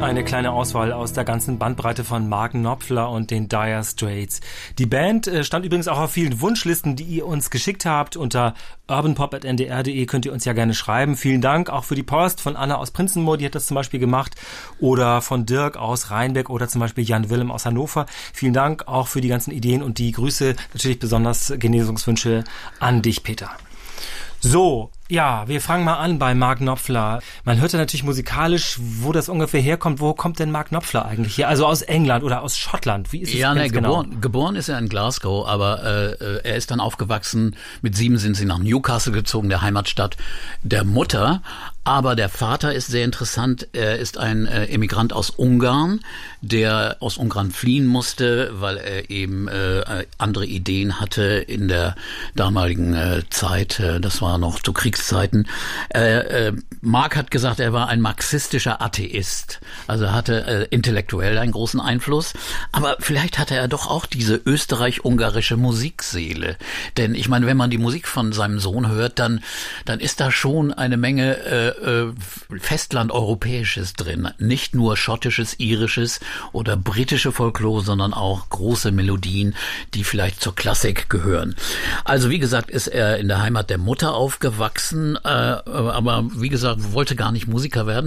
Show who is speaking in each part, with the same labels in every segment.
Speaker 1: Eine kleine Auswahl aus der ganzen Bandbreite von Mark Knopfler und den Dire Straits. Die Band stand übrigens auch auf vielen Wunschlisten, die ihr uns geschickt habt. Unter urbanpop@ndr.de könnt ihr uns ja gerne schreiben. Vielen Dank auch für die Post von Anna aus Prinzenmoor, die hat das zum Beispiel gemacht. Oder von Dirk aus Rheinbeck oder zum Beispiel Jan Willem aus Hannover. Vielen Dank auch für die ganzen Ideen und die Grüße, natürlich besonders Genesungswünsche an dich, Peter. So, ja, wir fangen mal an bei Mark Knopfler. Man hört ja natürlich musikalisch, wo das ungefähr herkommt. Wo kommt denn Mark Knopfler eigentlich her? Also aus England oder aus Schottland? Wie ist es genau?
Speaker 2: Geboren ist er in Glasgow, aber er ist dann aufgewachsen. Mit 7 sind sie nach Newcastle gezogen, der Heimatstadt der Mutter. Aber der Vater ist sehr interessant. Er ist ein Emigrant aus Ungarn, der aus Ungarn fliehen musste, weil er eben andere Ideen hatte in der damaligen Zeit. Das war noch zu Kriegszeiten. Mark hat gesagt, er war ein marxistischer Atheist. Also er hatte intellektuell einen großen Einfluss. Aber vielleicht hatte er doch auch diese österreich-ungarische Musikseele. Denn ich meine, wenn man die Musik von seinem Sohn hört, dann ist da schon eine Menge Festland-Europäisches drin. Nicht nur schottisches, irisches oder britische Folklore, sondern auch große Melodien, die vielleicht zur Klassik gehören. Also wie gesagt, ist er in der Heimat der Mutter aufgewachsen, aber wie gesagt, wollte gar nicht Musiker werden.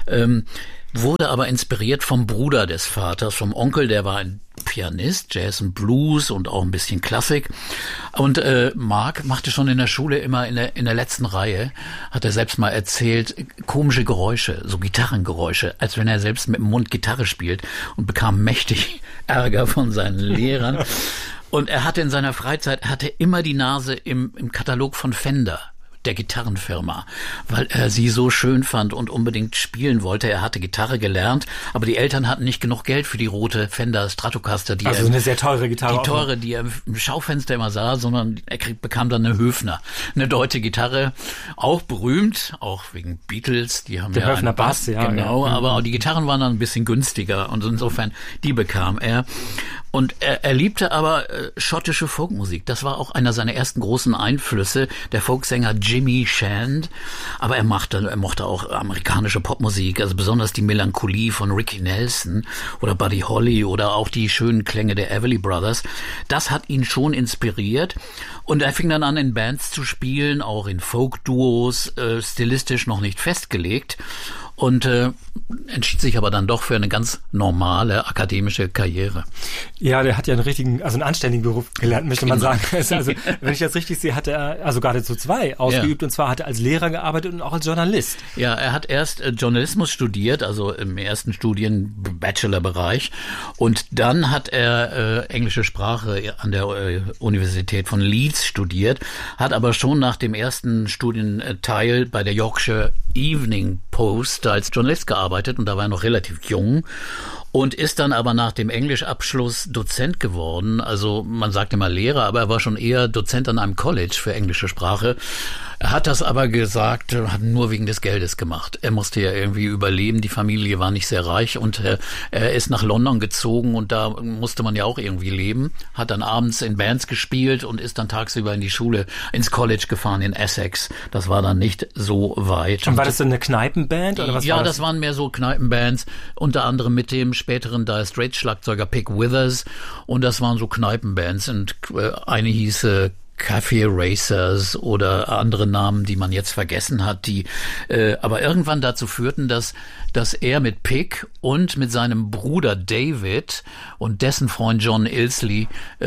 Speaker 2: Wurde aber inspiriert vom Bruder des Vaters, vom Onkel, der war ein Pianist, Jazz und Blues und auch ein bisschen Klassik. Und Mark machte schon in der Schule immer in der letzten Reihe, hat er selbst mal erzählt, komische Geräusche, so Gitarrengeräusche, als wenn er selbst mit dem Mund Gitarre spielt, und bekam mächtig Ärger von seinen Lehrern. Und er hatte in seiner Freizeit immer die Nase im Katalog von Fender, der Gitarrenfirma, weil er sie so schön fand und unbedingt spielen wollte. Er hatte Gitarre gelernt, aber die Eltern hatten nicht genug Geld für die rote Fender Stratocaster,
Speaker 1: also eine sehr teure Gitarre.
Speaker 2: Die er im Schaufenster immer sah, sondern er bekam dann eine Höfner, eine deutsche Gitarre, auch berühmt, auch wegen Beatles, die haben
Speaker 1: der Höfner Bass, ja.
Speaker 2: Genau,
Speaker 1: ja.
Speaker 2: Aber die Gitarren waren dann ein bisschen günstiger und insofern, die bekam er. Und er liebte aber schottische Folkmusik. Das war auch einer seiner ersten großen Einflüsse, der Folksänger Jimmy Shand. Aber er mochte auch amerikanische Popmusik, also besonders die Melancholie von Ricky Nelson oder Buddy Holly oder auch die schönen Klänge der Everly Brothers. Das hat ihn schon inspiriert. Und er fing dann an, in Bands zu spielen, auch in Folk-Duos, stilistisch noch nicht festgelegt. Und entschied sich aber dann doch für eine ganz normale akademische Karriere.
Speaker 1: Ja, der hat ja einen anständigen Beruf gelernt, möchte man sagen. Also, wenn ich das richtig sehe, hat er also geradezu 2 ausgeübt. Ja. Und zwar hat er als Lehrer gearbeitet und auch als Journalist.
Speaker 2: Ja, er hat erst Journalismus studiert, also im ersten Bachelorbereich. Und dann hat er englische Sprache an der Universität von Leeds studiert, hat aber schon nach dem ersten Studienteil bei der Yorkshire Evening Post als Journalist gearbeitet, und da war er noch relativ jung. Und ist dann aber nach dem Englischabschluss Dozent geworden. Also man sagt immer Lehrer, aber er war schon eher Dozent an einem College für englische Sprache. Er hat das aber gesagt, hat nur wegen des Geldes gemacht. Er musste ja irgendwie überleben, die Familie war nicht sehr reich, und er ist nach London gezogen, und da musste man ja auch irgendwie leben. Hat dann abends in Bands gespielt und ist dann tagsüber in die Schule, ins College gefahren in Essex. Das war dann nicht so weit.
Speaker 1: Und war das denn eine Kneipenband oder was war das?
Speaker 2: Ja, das waren mehr so Kneipenbands, unter anderem mit dem späteren Dire Straits Schlagzeuger Pick Withers, und das waren so Kneipenbands, und eine hieß Café Racers oder andere Namen, die man jetzt vergessen hat, die aber irgendwann dazu führten, dass er mit Pick und mit seinem Bruder David und dessen Freund John Ilsley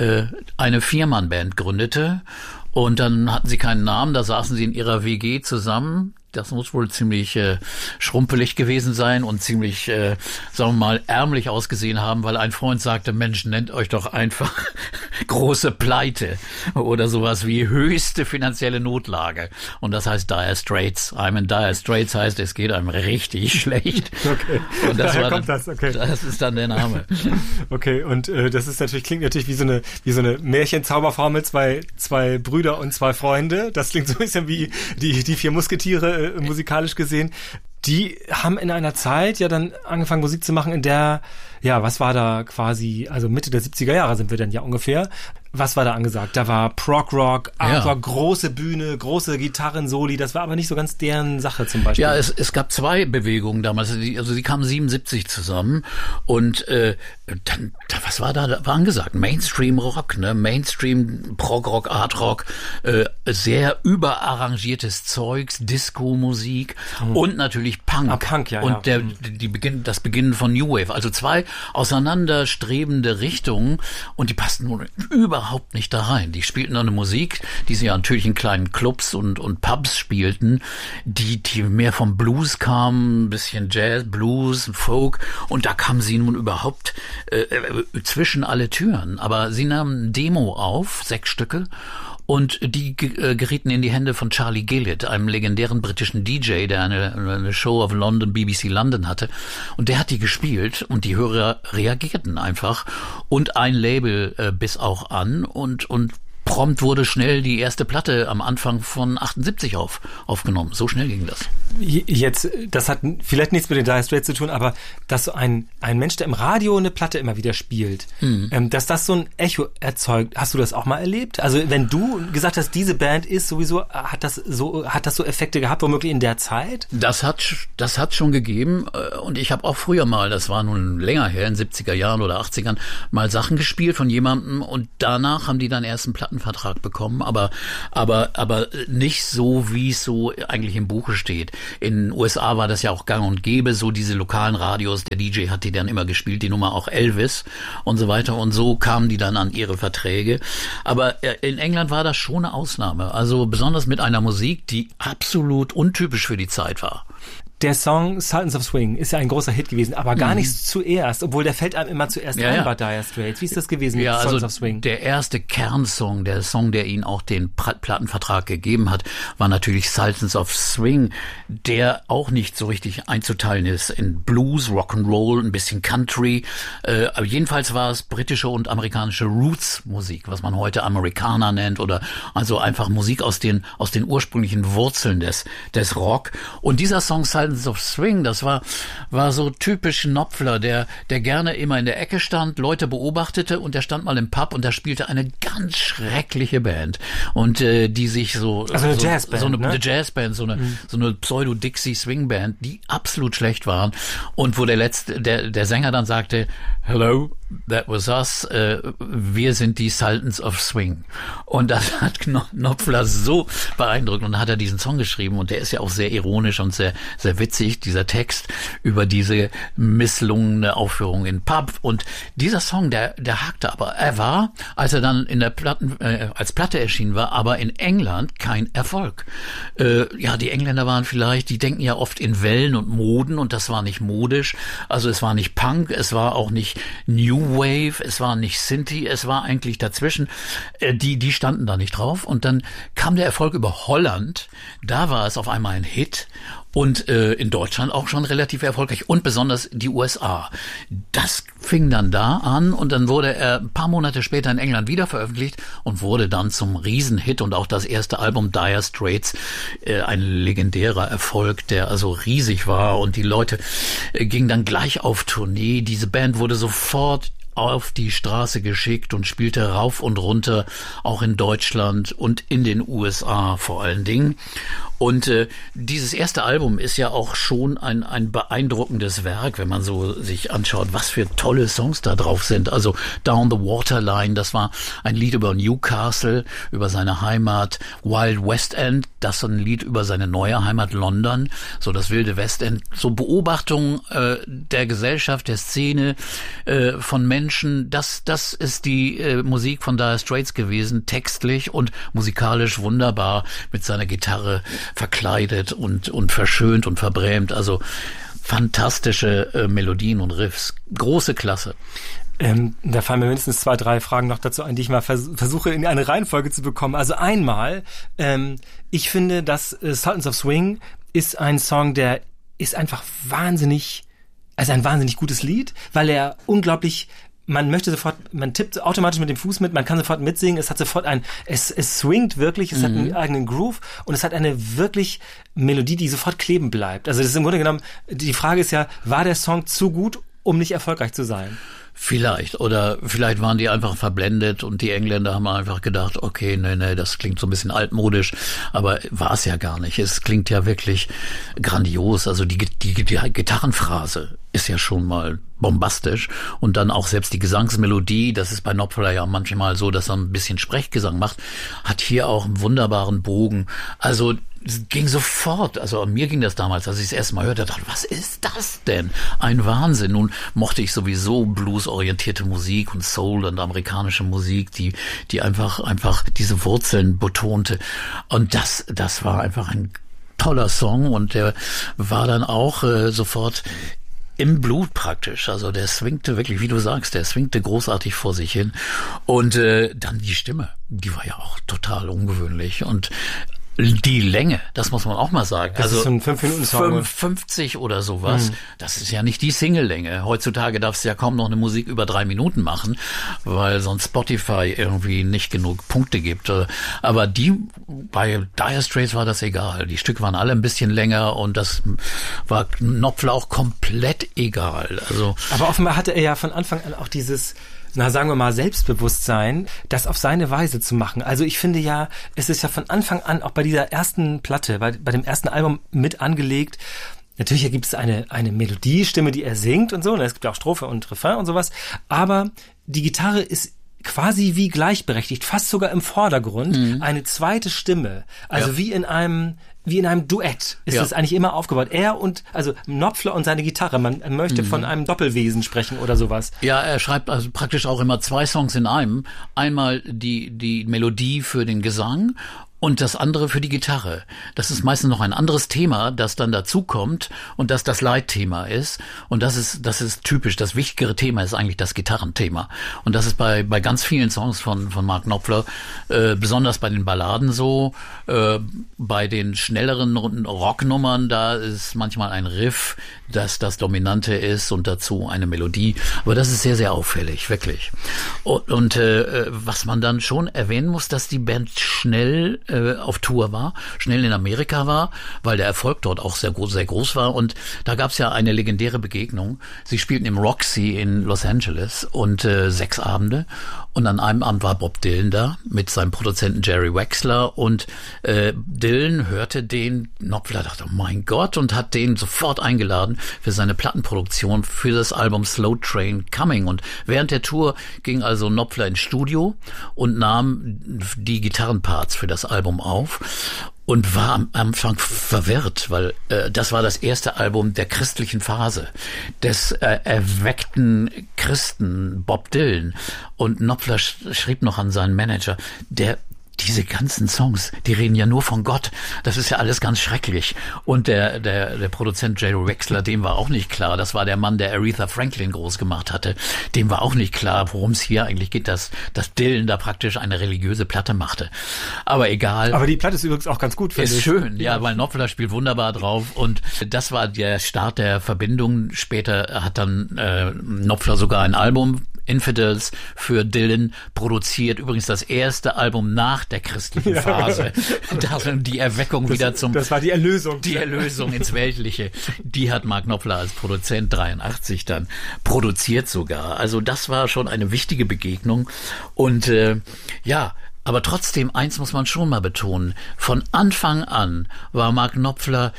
Speaker 2: eine 4-Mann-Band gründete. Und dann hatten sie keinen Namen, da saßen sie in ihrer WG zusammen. Das muss wohl ziemlich schrumpelig gewesen sein und ziemlich, sagen wir mal, ärmlich ausgesehen haben, weil ein Freund sagte, Mensch, nennt euch doch einfach große Pleite oder sowas wie höchste finanzielle Notlage. Und das heißt Dire Straits. I'm in Dire Straits heißt, es geht einem richtig schlecht.
Speaker 1: Okay.
Speaker 2: Und das
Speaker 1: Daher kommt das, okay.
Speaker 2: Das ist dann der Name.
Speaker 1: Okay, und das ist klingt natürlich wie so eine Märchenzauberformel, zwei Brüder und 2 Freunde. Das klingt so ein bisschen wie die 4 Musketiere musikalisch gesehen. Die haben in einer Zeit ja dann angefangen, Musik zu machen, in der, ja, was war da quasi, also Mitte der 70er Jahre sind wir dann ja ungefähr. Was war da angesagt? Da war Prog-Rock, Art-Rock, große Bühne, große Gitarrensoli. Das war aber nicht so ganz deren Sache zum Beispiel.
Speaker 2: Ja, es gab zwei Bewegungen damals. Also die kamen 77 zusammen und dann, was war da? Da war angesagt Mainstream-Rock, ne? Mainstream, Prog-Rock, Art-Rock, sehr überarrangiertes Zeugs, Disco-Musik und natürlich Punk.
Speaker 1: Punk, ja.
Speaker 2: Und das Beginnen von New Wave. Also zwei auseinanderstrebende Richtungen und die passten nun überhaupt nicht da rein. Die spielten eine Musik, die sie ja natürlich in kleinen Clubs und Pubs spielten, die mehr vom Blues kamen, ein bisschen Jazz, Blues, Folk und da kamen sie nun überhaupt zwischen alle Türen. Aber sie nahmen ein Demo auf, 6 Stücke, und die gerieten in die Hände von Charlie Gillett, einem legendären britischen DJ, der eine Show auf BBC London hatte. Und der hat die gespielt und die Hörer reagierten einfach. Und ein Label biss auch an und prompt wurde schnell die erste Platte am Anfang von 78 aufgenommen. So schnell ging das.
Speaker 1: Jetzt, das hat vielleicht nichts mit den Dire Straits zu tun, aber dass so ein Mensch, der im Radio eine Platte immer wieder spielt, dass das so ein Echo erzeugt, hast du das auch mal erlebt? Also wenn du gesagt hast, diese Band ist sowieso, hat das so Effekte gehabt, womöglich in der Zeit?
Speaker 2: Das hat schon gegeben und ich habe auch früher mal, das war nun länger her, in 70er Jahren oder 80ern, mal Sachen gespielt von jemandem und danach haben die dann erst einen Plattenvertrag bekommen, aber nicht so, wie es so eigentlich im Buche steht. In den USA war das ja auch gang und gäbe, so diese lokalen Radios, der DJ hat die dann immer gespielt, die Nummer auch Elvis und so weiter und so kamen die dann an ihre Verträge. Aber in England war das schon eine Ausnahme, also besonders mit einer Musik, die absolut untypisch für die Zeit war.
Speaker 1: Der Song Sultans of Swing ist ja ein großer Hit gewesen, aber gar nicht zuerst, obwohl der fällt einem immer zuerst ein bei Dire Straits. Wie ist das gewesen mit Sultans of Swing?
Speaker 2: Der erste Kernsong, der Song, der ihnen auch den Plattenvertrag gegeben hat, war natürlich Sultans of Swing, der auch nicht so richtig einzuteilen ist in Blues, Rock'n'Roll, ein bisschen Country. Aber jedenfalls war es britische und amerikanische Roots-Musik, was man heute Amerikaner nennt oder also einfach Musik aus den ursprünglichen Wurzeln des Rock. Und dieser Song Sultans of Swing, das war so typisch Knopfler, der gerne immer in der Ecke stand, Leute beobachtete und der stand mal im Pub und da spielte eine ganz schreckliche Band und die sich
Speaker 1: eine Jazzband,
Speaker 2: eine Jazzband, so eine Pseudo-Dixie-Swing-Band, die absolut schlecht waren und wo der Sänger dann sagte, "Hello, that was us, wir sind die Sultans of Swing." Und das hat Knopfler so beeindruckt und dann hat er diesen Song geschrieben und der ist ja auch sehr ironisch und sehr, sehr witzig, dieser Text über diese misslungene Aufführung in Pub. Und dieser Song, der hakte aber. Er war, als er dann in der als Platte erschienen war, aber in England kein Erfolg. Die Engländer waren vielleicht, die denken ja oft in Wellen und Moden und das war nicht modisch. Also es war nicht Punk, es war auch nicht New Wave, es war nicht Synthie, es war eigentlich dazwischen. Die standen da nicht drauf. Und dann kam der Erfolg über Holland. Da war es auf einmal ein Hit. Und in Deutschland auch schon relativ erfolgreich und besonders die USA. Das fing dann da an und dann wurde er ein paar Monate später in England wieder veröffentlicht und wurde dann zum Riesenhit und auch das erste Album Dire Straits, ein legendärer Erfolg, der also riesig war und die Leute gingen dann gleich auf Tournee. Diese Band wurde sofort auf die Straße geschickt und spielte rauf und runter, auch in Deutschland und in den USA vor allen Dingen. Und dieses erste Album ist ja auch schon ein beeindruckendes Werk, wenn man so sich anschaut, was für tolle Songs da drauf sind. Also Down the Waterline, das war ein Lied über Newcastle, über seine Heimat. Wild West End, das ist ein Lied über seine neue Heimat London, so das wilde Westend. So Beobachtungen der Gesellschaft, der Szene, von Menschen, das ist die Musik von Dire Straits gewesen, textlich und musikalisch wunderbar mit seiner Gitarre verkleidet und verschönt und verbrämt. Also fantastische Melodien und Riffs. Große Klasse.
Speaker 1: Da fallen mir mindestens 2, 3 Fragen noch dazu ein, die ich mal versuche in eine Reihenfolge zu bekommen. Also einmal, ich finde, dass Sultans of Swing ist ein Song, der ist einfach ein wahnsinnig gutes Lied, weil er unglaublich, man tippt automatisch mit dem Fuß mit, man kann sofort mitsingen, es hat sofort es swingt wirklich, es hat einen eigenen Groove und es hat eine wirklich Melodie, die sofort kleben bleibt. Also das ist im Grunde genommen, die Frage ist ja, war der Song zu gut, um nicht erfolgreich zu sein?
Speaker 2: Vielleicht. Oder vielleicht waren die einfach verblendet und die Engländer haben einfach gedacht, okay, nee, das klingt so ein bisschen altmodisch. Aber war es ja gar nicht. Es klingt ja wirklich grandios. Also die Gitarrenphrase ist ja schon mal bombastisch. Und dann auch selbst die Gesangsmelodie, das ist bei Knopfler ja manchmal so, dass er ein bisschen Sprechgesang macht, hat hier auch einen wunderbaren Bogen. Also es ging sofort, also mir ging das damals, als ich das erste Mal hörte, dachte, was ist das denn? Ein Wahnsinn. Nun mochte ich sowieso bluesorientierte Musik und Soul und amerikanische Musik, die einfach diese Wurzeln betonte. Und das war einfach ein toller Song und der war dann auch sofort im Blut praktisch. Also der swingte wirklich, wie du sagst, der swingte großartig vor sich hin. Und dann die Stimme, die war ja auch total ungewöhnlich. Und die Länge, das muss man auch mal sagen.
Speaker 1: Das ist so ein 5-Minuten-Song.
Speaker 2: 50 oder sowas. Das ist ja nicht die Single-Länge. Heutzutage darfst du ja kaum noch eine Musik über 3 Minuten machen, weil sonst Spotify irgendwie nicht genug Punkte gibt. Aber bei Dire Straits war das egal. Die Stücke waren alle ein bisschen länger und das war Knopfler auch komplett egal. Also.
Speaker 1: Aber offenbar hatte er ja von Anfang an auch dieses, sagen wir mal, Selbstbewusstsein, das auf seine Weise zu machen. Also ich finde ja, es ist ja von Anfang an auch bei dieser ersten Platte, bei dem ersten Album mit angelegt. Natürlich gibt es eine Melodiestimme, die er singt und so. Und es gibt ja auch Strophe und Refrain und sowas. Aber die Gitarre ist quasi wie gleichberechtigt, fast sogar im Vordergrund, eine zweite Stimme. Also wie in einem Duett ist es eigentlich immer aufgebaut. Also Knopfler und seine Gitarre. Man möchte von einem Doppelwesen sprechen oder sowas.
Speaker 2: Ja, er schreibt also praktisch auch immer 2 Songs in einem. Einmal die Melodie für den Gesang und das andere für die Gitarre. Das ist meistens noch ein anderes Thema, das dann dazukommt und das Leitthema ist. Und das ist typisch. Das wichtigere Thema ist eigentlich das Gitarrenthema. Und das ist bei ganz vielen Songs von Mark Knopfler, besonders bei den Balladen so, bei den schnelleren Rocknummern, da ist manchmal ein Riff, das Dominante ist und dazu eine Melodie. Aber das ist sehr, sehr auffällig, wirklich. Und was man dann schon erwähnen muss, dass die Band schnell auf Tour war, schnell in Amerika war, weil der Erfolg dort auch sehr groß war. Und da gab es ja eine legendäre Begegnung. Sie spielten im Roxy in Los Angeles und 6 Abende. Und an einem Abend war Bob Dylan da mit seinem Produzenten Jerry Wexler und Dylan hörte den, Knopfler dachte, oh mein Gott, und hat den sofort eingeladen für seine Plattenproduktion für das Album Slow Train Coming. Und während der Tour ging also Knopfler ins Studio und nahm die Gitarrenparts für das Album auf und war am Anfang verwirrt, weil das war das erste Album der christlichen Phase, des erweckten Christen Bob Dylan. Und Knopfler schrieb noch an seinen Manager, diese ganzen Songs, die reden ja nur von Gott. Das ist ja alles ganz schrecklich. Und der Produzent Jerry Wexler, dem war auch nicht klar. Das war der Mann, der Aretha Franklin groß gemacht hatte. Dem war auch nicht klar, worum es hier eigentlich geht, dass Dylan da praktisch eine religiöse Platte machte. Aber egal.
Speaker 1: Aber die Platte ist übrigens auch ganz gut, finde ich.
Speaker 2: Ist schön, ja, weil Knopfler spielt wunderbar drauf. Und das war der Start der Verbindung. Später hat dann Knopfler sogar ein Album Infidels für Dylan produziert. Übrigens das erste Album nach der christlichen Phase. Die Erweckung wieder zum...
Speaker 1: Das war die Erlösung.
Speaker 2: Die Erlösung ins Weltliche. Die hat Mark Knopfler als Produzent 83 dann produziert sogar. Also das war schon eine wichtige Begegnung. Und aber trotzdem, eins muss man schon mal betonen. Von Anfang an war Mark Knopfler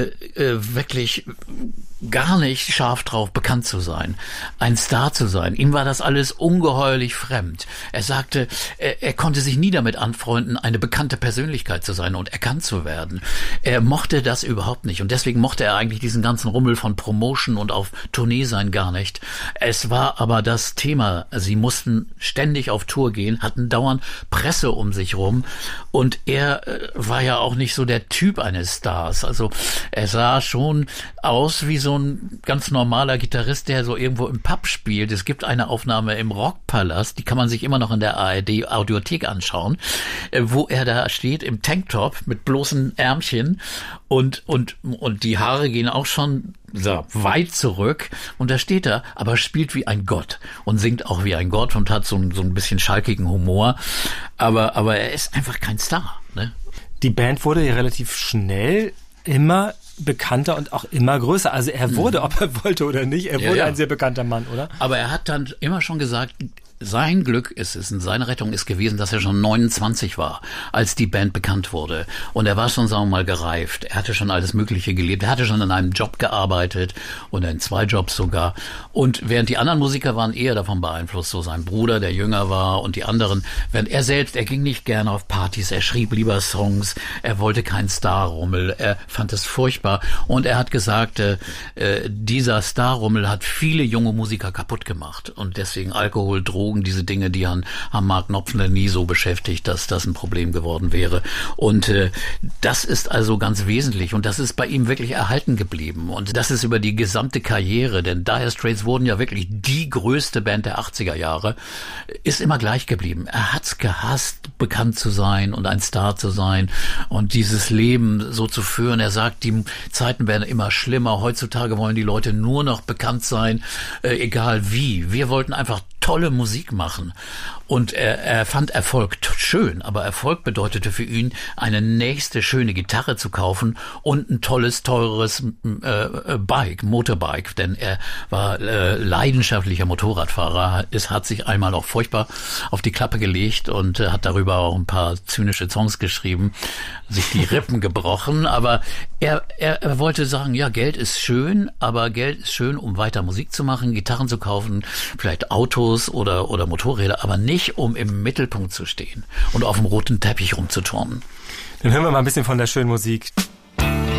Speaker 2: wirklich gar nicht scharf drauf, bekannt zu sein, ein Star zu sein. Ihm war das alles ungeheuerlich fremd. Er sagte, er konnte sich nie damit anfreunden, eine bekannte Persönlichkeit zu sein und erkannt zu werden. Er mochte das überhaupt nicht und deswegen mochte er eigentlich diesen ganzen Rummel von Promotion und auf Tournee sein gar nicht. Es war aber das Thema. Sie mussten ständig auf Tour gehen, hatten dauernd Presse um sich rum und er war ja auch nicht so der Typ eines Stars. Also er sah schon aus wie so ein ganz normaler Gitarrist, der so irgendwo im Pub spielt. Es gibt eine Aufnahme im Rockpalast, die kann man sich immer noch in der ARD Audiothek anschauen, wo er da steht im Tanktop mit bloßen Ärmchen und die Haare gehen auch schon so weit zurück und da steht er, aber spielt wie ein Gott und singt auch wie ein Gott und hat so ein bisschen schalkigen Humor, aber er ist einfach kein Star, ne?
Speaker 1: Die Band wurde ja relativ schnell immer
Speaker 2: bekannter und auch immer größer. Also er wurde, ob er wollte oder nicht, er wurde ein sehr bekannter Mann, oder?
Speaker 3: Aber er hat dann immer schon gesagt, sein Glück ist es, und seine Rettung ist gewesen, dass er schon 29 war, als die Band bekannt wurde. Und er war schon, sagen wir mal, gereift. Er hatte schon alles Mögliche gelebt. Er hatte schon in einem Job gearbeitet oder in 2 Jobs sogar. Und während die anderen Musiker waren eher davon beeinflusst, so sein Bruder, der jünger war, und die anderen, während er selbst, er ging nicht gerne auf Partys, er schrieb lieber Songs, er wollte keinen Starrummel, er fand es furchtbar. Und er hat gesagt, dieser Starrummel hat viele junge Musiker kaputt gemacht. Und deswegen Alkohol, Drogen, diese Dinge, die haben Mark Knopfler nie so beschäftigt, dass das ein Problem geworden wäre. Und das ist also ganz wesentlich. Und das ist bei ihm wirklich erhalten geblieben. Und das ist über die gesamte Karriere, denn Dire Straits wurden ja wirklich die größte Band der 80er Jahre, ist immer gleich geblieben. Er hat's gehasst, bekannt zu sein und ein Star zu sein und dieses Leben so zu führen. Er sagt, die Zeiten werden immer schlimmer. Heutzutage wollen die Leute nur noch bekannt sein, egal wie. Wir wollten einfach tolle Musik machen. Und er fand Erfolg schön, aber Erfolg bedeutete für ihn, eine nächste schöne Gitarre zu kaufen und ein tolles, teures Motorbike, denn er war leidenschaftlicher Motorradfahrer. Es hat sich einmal auch furchtbar auf die Klappe gelegt und hat darüber auch ein paar zynische Songs geschrieben, sich die Rippen gebrochen, aber er wollte sagen, ja, Geld ist schön, aber Geld ist schön, um weiter Musik zu machen, Gitarren zu kaufen, vielleicht Autos oder Motorräder, aber nicht, um im Mittelpunkt zu stehen und auf dem roten Teppich rumzuturnen.
Speaker 2: Dann hören wir mal ein bisschen von der schönen Musik.